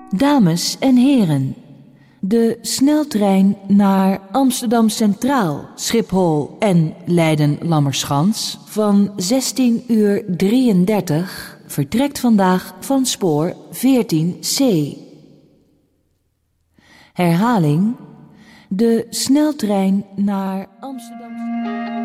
Dames en heren, de sneltrein naar Amsterdam Centraal, Schiphol en Leiden-Lammerschans van 16:33 vertrekt vandaag van spoor 14C. Herhaling, de sneltrein naar Amsterdam...